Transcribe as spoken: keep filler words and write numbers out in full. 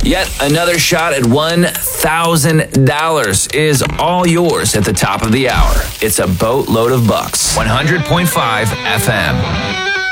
Yet another shot at one thousand dollars is all yours at the top of the hour. It's a boatload of bucks. one hundred point five F M.